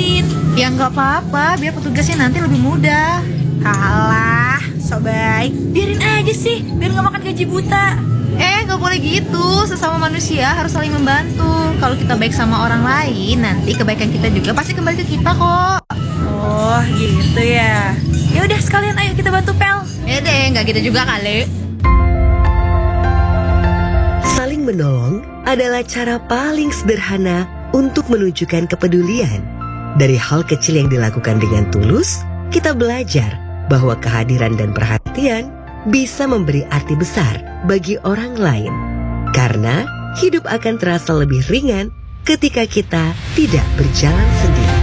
ditugasin. Ya nggak apa-apa, biar petugasnya nanti lebih mudah. Alah, so baik. Biarin aja sih, biar nggak makan gaji buta. Nggak boleh gitu, sesama manusia harus saling membantu. Kalau kita baik sama orang lain, nanti kebaikan kita juga pasti kembali ke kita kok. Oh gitu ya. Ya udah sekalian ayo kita bantu Pel. Ya deh, nggak gitu juga kali. Saling menolong adalah cara paling sederhana untuk menunjukkan kepedulian. Dari hal kecil yang dilakukan dengan tulus, kita belajar bahwa kehadiran dan perhatian bisa memberi arti besar bagi orang lain. Karena hidup akan terasa lebih ringan ketika kita tidak berjalan sendiri.